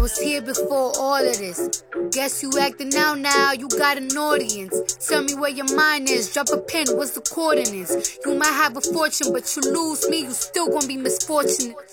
was here before all of this. Guess you acting out now, you got an audience. Tell me where your mind is, drop a pin, what's the coordinates? You might have a fortune, but you lose me, you still gonna be misfortunate.